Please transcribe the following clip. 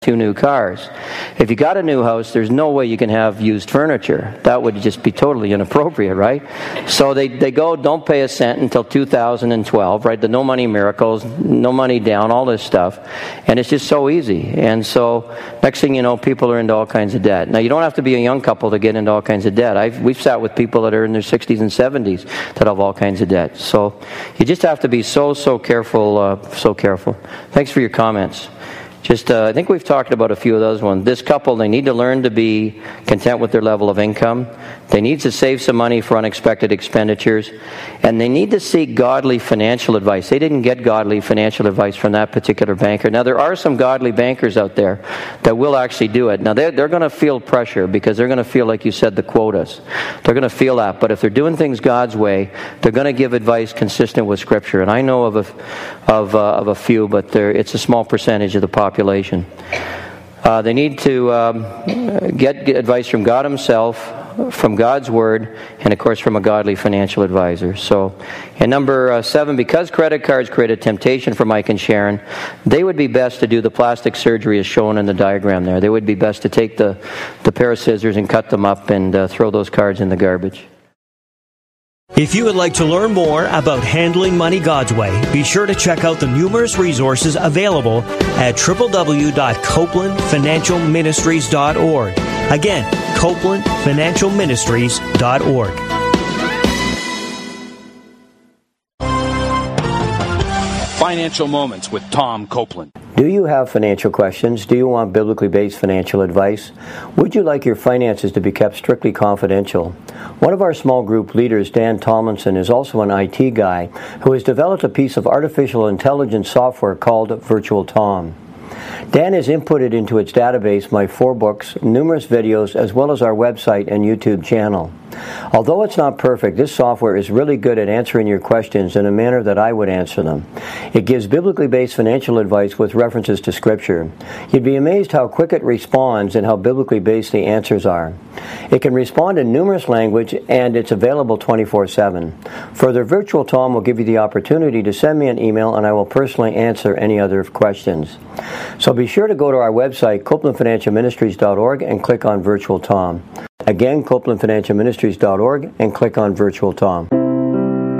2 new cars. If you got a new house, there's no way you can have used furniture. That would just be totally inappropriate, right? So they go, don't pay a cent until 2012, right? The no money miracles, no money down, all this stuff. And it's just so easy. And so next thing you know, people are into all kinds of debt. Now, you don't have to be a young couple to get into all kinds of debt. We've sat with people that are in their 60s and 70s that have all kinds of debt. So you just have to be so careful, so careful. Thanks for your comments. I think we've talked about a few of those ones. This couple, they need to learn to be content with their level of income. They need to save some money for unexpected expenditures. And they need to seek godly financial advice. They didn't get godly financial advice from that particular banker. Now, there are some godly bankers out there that will actually do it. Now, they're going to feel pressure because they're going to feel, like you said, the quotas. They're going to feel that. But if they're doing things God's way, they're going to give advice consistent with Scripture. And I know of a few, but it's a small percentage of the population. They need to get advice from God Himself, from God's Word, and of course from a godly financial advisor. So, and number 7, because credit cards create a temptation for Mike and Sharon, they would be best to do the plastic surgery as shown in the diagram there. They would be best to take the pair of scissors and cut them up and throw those cards in the garbage. If you would like to learn more about handling money God's way, be sure to check out the numerous resources available at www.copelandfinancialministries.org. Again, copelandfinancialministries.org. Financial Moments with Tom Copeland. Do you have financial questions? Do you want biblically based financial advice? Would you like your finances to be kept strictly confidential? One of our small group leaders, Dan Tomlinson, is also an IT guy who has developed a piece of artificial intelligence software called Virtual Tom. Dan has inputted into its database my 4 books, numerous videos, as well as our website and YouTube channel. Although it's not perfect, this software is really good at answering your questions in a manner that I would answer them. It gives biblically based financial advice with references to Scripture. You'd be amazed how quick it responds and how biblically based the answers are. It can respond in numerous languages, and it's available 24/7. Further, Virtual Tom will give you the opportunity to send me an email, and I will personally answer any other questions. So be sure to go to our website, copelandfinancialministries.org, and click on Virtual Tom. Again, copelandfinancialministries.org, and click on Virtual Tom.